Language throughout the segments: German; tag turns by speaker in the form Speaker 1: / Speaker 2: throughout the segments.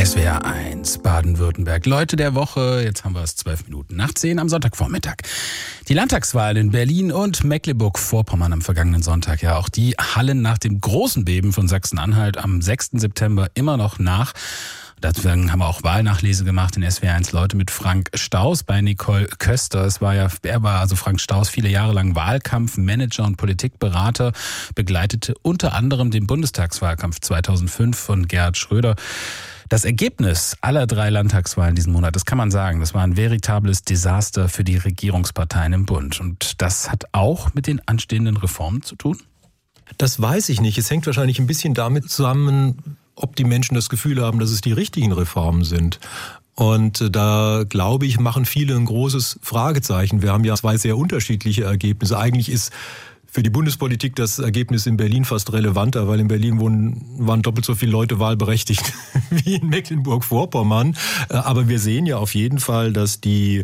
Speaker 1: SWR 1 Baden-Württemberg. Leute der Woche, jetzt haben wir es 12 Minuten nach 10 am Sonntagvormittag. Die Landtagswahl in Berlin und Mecklenburg-Vorpommern am vergangenen Sonntag. Ja, auch die hallen nach dem großen Beben von Sachsen-Anhalt am 6. September immer noch nach. Deswegen haben wir auch Wahlnachlese gemacht in SWR 1 Leute mit Frank Staus bei Nicole Köster. Er war Frank Staus viele Jahre lang Wahlkampfmanager und Politikberater, begleitete unter anderem den Bundestagswahlkampf 2005 von Gerhard Schröder. Das Ergebnis aller 3 Landtagswahlen diesen Monat, das kann man sagen, das war ein veritables Desaster für die Regierungsparteien im Bund. Und das hat auch mit den anstehenden Reformen zu tun?
Speaker 2: Das weiß ich nicht. Es hängt wahrscheinlich ein bisschen damit zusammen, ob die Menschen das Gefühl haben, dass es die richtigen Reformen sind. Und da, glaube ich, machen viele ein großes Fragezeichen. Wir haben ja 2 sehr unterschiedliche Ergebnisse. Eigentlich ist für die Bundespolitik das Ergebnis in Berlin fast relevanter, weil in Berlin waren doppelt so viele Leute wahlberechtigt wie in Mecklenburg-Vorpommern. Aber wir sehen ja auf jeden Fall, dass die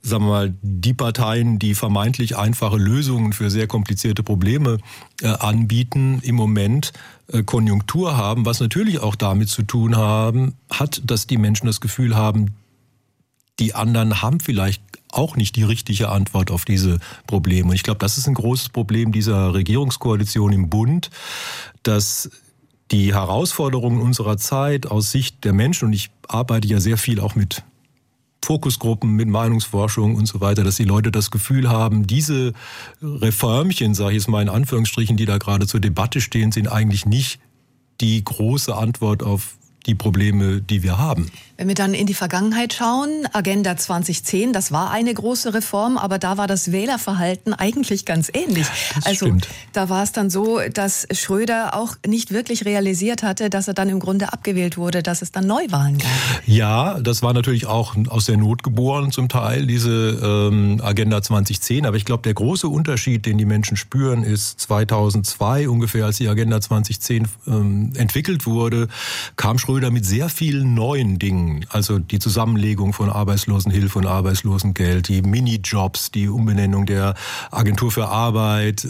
Speaker 2: Parteien, die vermeintlich einfache Lösungen für sehr komplizierte Probleme anbieten, im Moment Konjunktur haben, was natürlich auch damit zu tun hat, dass die Menschen das Gefühl haben, die anderen haben vielleicht auch nicht die richtige Antwort auf diese Probleme. Und ich glaube, das ist ein großes Problem dieser Regierungskoalition im Bund, dass die Herausforderungen unserer Zeit aus Sicht der Menschen, und ich arbeite ja sehr viel auch mit Fokusgruppen, mit Meinungsforschung und so weiter, dass die Leute das Gefühl haben, diese Reformchen, sage ich jetzt mal in Anführungsstrichen, die da gerade zur Debatte stehen, sind eigentlich nicht die große Antwort auf die Probleme, die wir haben.
Speaker 3: Wenn wir dann in die Vergangenheit schauen, Agenda 2010, das war eine große Reform, aber da war das Wählerverhalten eigentlich ganz ähnlich.
Speaker 2: Stimmt.
Speaker 3: Da war es dann so, dass Schröder auch nicht wirklich realisiert hatte, dass er dann im Grunde abgewählt wurde, dass es dann Neuwahlen gab. Ja,
Speaker 2: das war natürlich auch aus der Not geboren zum Teil, diese Agenda 2010. Aber ich glaube, der große Unterschied, den die Menschen spüren, ist 2002 ungefähr, als die Agenda 2010 entwickelt wurde, kam Schröder mit sehr vielen neuen Dingen. Also die Zusammenlegung von Arbeitslosenhilfe und Arbeitslosengeld, die Minijobs, die Umbenennung der Agentur für Arbeit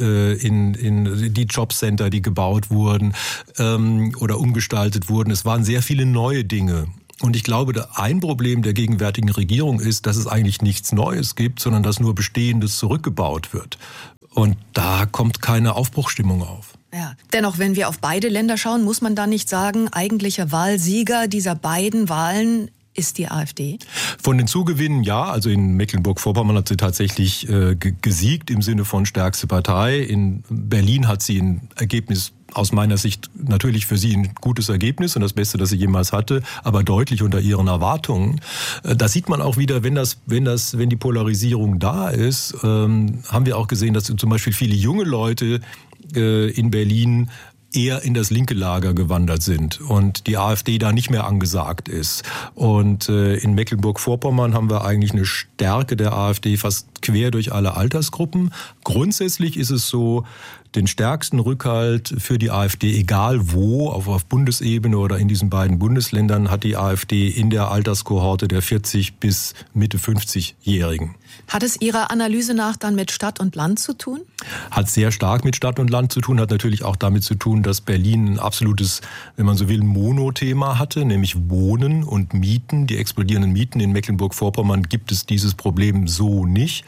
Speaker 2: in die Jobcenter, die gebaut wurden oder umgestaltet wurden. Es waren sehr viele neue Dinge. Und ich glaube, ein Problem der gegenwärtigen Regierung ist, dass es eigentlich nichts Neues gibt, sondern dass nur Bestehendes zurückgebaut wird. Und da kommt keine Aufbruchsstimmung auf.
Speaker 3: Ja. Dennoch, wenn wir auf beide Länder schauen, muss man da nicht sagen, eigentlicher Wahlsieger dieser beiden Wahlen ist die AfD?
Speaker 2: Von den Zugewinnen ja, also in Mecklenburg-Vorpommern hat sie tatsächlich gesiegt im Sinne von stärkste Partei. In Berlin hat sie ein Ergebnis, aus meiner Sicht natürlich für sie ein gutes Ergebnis und das Beste, das sie jemals hatte, aber deutlich unter ihren Erwartungen. Da sieht man auch wieder, wenn die Polarisierung da ist, haben wir auch gesehen, dass zum Beispiel viele junge Leute in Berlin eher in das linke Lager gewandert sind und die AfD da nicht mehr angesagt ist. Und in Mecklenburg-Vorpommern haben wir eigentlich eine Stärke der AfD fast quer durch alle Altersgruppen. Grundsätzlich ist es so, den stärksten Rückhalt für die AfD, egal wo, auf Bundesebene oder in diesen beiden Bundesländern, hat die AfD in der Alterskohorte der 40 bis Mitte 50-Jährigen.
Speaker 3: Hat es Ihrer Analyse nach dann mit Stadt und Land zu tun?
Speaker 2: Hat sehr stark mit Stadt und Land zu tun, hat natürlich auch damit zu tun, dass Berlin ein absolutes, wenn man so will, Monothema hatte, nämlich Wohnen und Mieten, die explodierenden Mieten. In Mecklenburg-Vorpommern gibt es dieses Problem so nicht.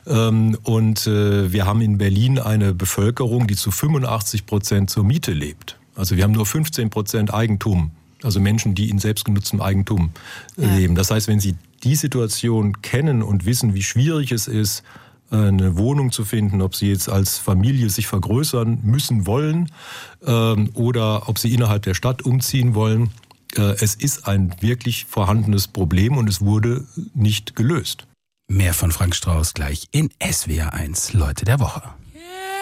Speaker 2: Und wir haben in Berlin eine Bevölkerung, die zu 85% zur Miete lebt. Also wir haben nur 15% Eigentum, also Menschen, die in selbstgenutztem Eigentum leben. Das heißt, wenn Sie die Situation kennen und wissen, wie schwierig es ist, eine Wohnung zu finden, ob Sie jetzt als Familie sich vergrößern müssen wollen oder ob Sie innerhalb der Stadt umziehen wollen, es ist ein wirklich vorhandenes Problem und es wurde nicht gelöst.
Speaker 1: Mehr von Frank Staus gleich in SWR 1 Leute der Woche.